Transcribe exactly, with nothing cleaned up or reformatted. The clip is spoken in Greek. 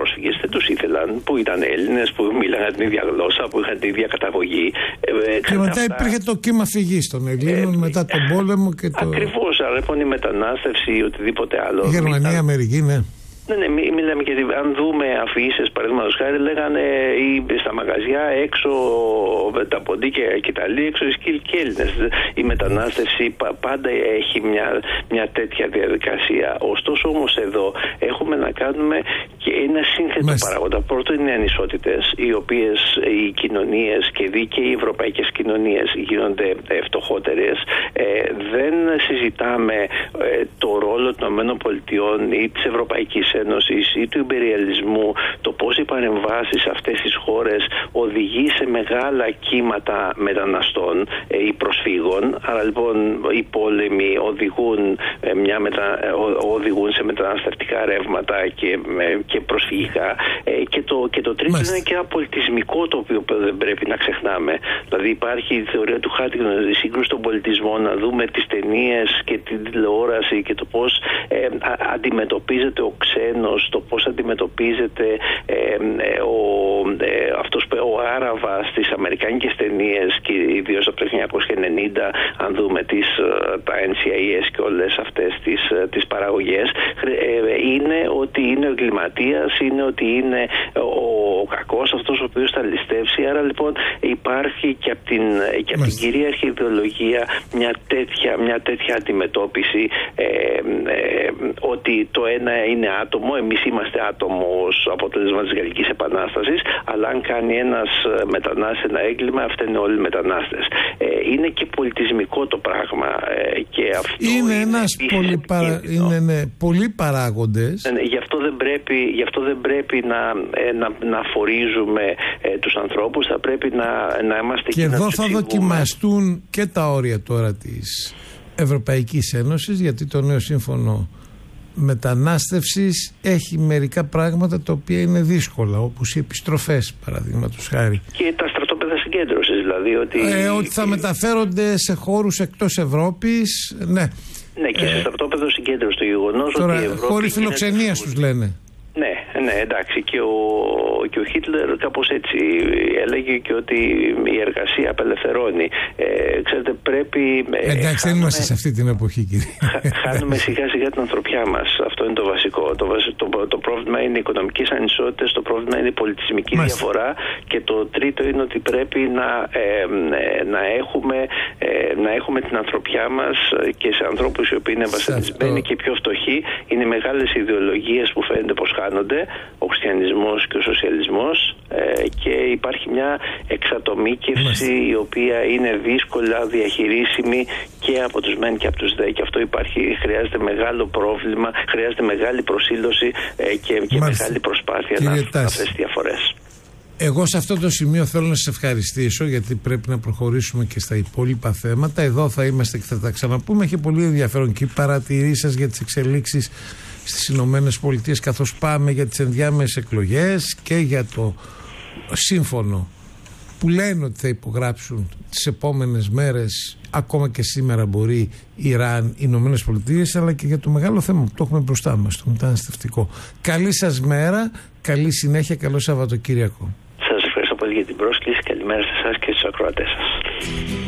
πρόσφυγες δεν τους ήθελαν, που ήταν Έλληνες, που μίλαγαν την ίδια γλώσσα, που είχαν την ίδια καταγωγή. Ε, και μετά αυτά... υπήρχε το κύμα φυγής των Ελλήνων ε, μετά τον πόλεμο και το... Ακριβώς, αλλά λοιπόν η μετανάστευση ή οτιδήποτε άλλο. Η Γερμανία, η Αμερική, ναι. Ναι, ναι, μιλάμε και αν δούμε αφήσεις, παραδείγματος χάρη, λέγανε ή στα μαγαζιά έξω τα ποντίκια και τα λί, έξω οι σκύλοι και Έλληνες. Η μετανάστευση πάντα έχει μια, μια τέτοια διαδικασία. Ωστόσο όμως εδώ έχουμε να κάνουμε και ένα σύνθετο παράγοντα. Πρώτο είναι οι ανισότητες, οι οποίες οι κοινωνίες και δι και οι ευρωπαϊκές κοινωνίες γίνονται φτωχότερες. Ε, δεν συζητάμε ε, το ρόλο των ΗΠΑ ή της Ευρωπαϊκής Ένωσης ή του ιμπεριαλισμού, το πώς οι παρεμβάσεις σε αυτές τις χώρες οδηγεί σε μεγάλα κύματα μεταναστών ή προσφύγων. Άρα λοιπόν οι πόλεμοι οδηγούν, μια μετα... οδηγούν σε μεταναστευτικά ρεύματα και, και προσφυγικά. Και το, και το τρίτο Μάλιστα. είναι και ένα πολιτισμικό, το οποίο δεν πρέπει να ξεχνάμε. Δηλαδή υπάρχει η θεωρία του Χάτιγκτον, η σύγκρουση των πολιτισμών, να δούμε τις ταινίες και την τηλεόραση και το πώς ε, αντιμετωπίζεται ο ξένος, το πώς αντιμετωπίζεται ε, ε, ο, ε, αυτός, ο Άραβας στις αμερικάνικες ταινίες και ιδίως από το χίλια εννιακόσια ενενήντα, αν δούμε τις, τα εν σι άι ες και όλες αυτές τις, τις παραγωγές, ε, είναι ότι είναι ο εγκληματίας, είναι ότι είναι ο, ο κακός, αυτός ο οποίος θα ληστεύσει. Άρα λοιπόν υπάρχει και από την, και από την κυρίαρχη ιδεολογία μια τέτοια, μια τέτοια αντιμετώπιση ε, ε, ότι το ένα είναι άτομο, εμείς είμαστε άτομο ως αποτέλεσμα της Γαλλικής Επανάστασης, αλλά αν κάνει ένας μετανάστης ένα έγκλημα, αυτά είναι όλοι μετανάστες. Ε, είναι και πολιτισμικό το πράγμα ε, και αυτό είναι, είναι ένας πολύ παρα... είναι ναι, πολλοί παράγοντες. Ε, γι' αυτό δεν πρέπει, γι' αυτό δεν πρέπει να, ε, να, να φορίζουμε ε, τους ανθρώπους, θα πρέπει να, να είμαστε και εδώ θα δοκιμαστούν και τα όρια τώρα της Ευρωπαϊκής Ένωσης, γιατί το νέο σύμφωνο μετανάστευσης έχει μερικά πράγματα τα οποία είναι δύσκολα, όπως οι επιστροφές παραδείγματος χάρη. Και τα στρατόπεδα συγκέντρωσης, δηλαδή ότι... Ε, ότι θα μεταφέρονται σε χώρους εκτός Ευρώπης, ναι. Ναι, και ε, σε στρατόπεδο συγκέντρωσης το γεγονός ότι η Ευρώπη... Χώροι φιλοξενίας τους λένε. Ναι, ναι, εντάξει, και ο, και ο Χίτλερ κάπως έτσι έλεγε και ότι η εργασία απελευθερώνει. Ε, ξέρετε, πρέπει... Ε, εντάξει, δεν είμαστε σε αυτή την εποχή, κύριε. Χάνουμε σιγά σιγά την ανθρωπιά μας. Αυτό είναι το βασικό. Το, το, το πρόβλημα είναι οι οικονομικές ανισότητες, το πρόβλημα είναι η πολιτισμική Μάλιστα. διαφορά και το τρίτο είναι ότι πρέπει να, ε, να, έχουμε, ε, να έχουμε την ανθρωπιά μας και σε ανθρώπους οι οποίοι είναι βασανισμένοι και πιο φτωχοί. Είναι μεγάλες ιδεολογίες που φαίνεται πως χάνονται, ο χριστιανισμός και ο σοσιαλισμός, ε, και υπάρχει μια εξατομίκευση Μάλιστα. η οποία είναι δύσκολα διαχειρίσιμη και από τους μεν και από τους δε, και αυτό υπάρχει, χρειάζεται μεγάλο πρόβλημα, χρειάζεται μεγάλη προσήλωση ε, και, και μεγάλη προσπάθεια Κύριε να έρθουν αυτές τις διαφορές. Εγώ σε αυτό το σημείο θέλω να σας ευχαριστήσω, γιατί πρέπει να προχωρήσουμε και στα υπόλοιπα θέματα. Εδώ θα είμαστε και θα τα ξαναπούμε. Έχει πολύ ενδιαφέρον και οι παρατηρήσεις σας για τις εξελίξεις στις Ηνωμένες Πολιτείες, καθώς πάμε για τις ενδιάμεσες εκλογές και για το σύμφωνο που λένε ότι θα υπογράψουν τις επόμενες μέρες, ακόμα και σήμερα μπορεί, Ιράν, οι Ηνωμένες Πολιτείες, αλλά και για το μεγάλο θέμα που το έχουμε μπροστά μας, το μεταναστευτικό. Καλή σας μέρα, καλή συνέχεια, καλό Σαββατοκύριακο. Σας ευχαριστώ πολύ για την πρόσκληση, καλημέρα σε εσάς και στους ακροατές σας.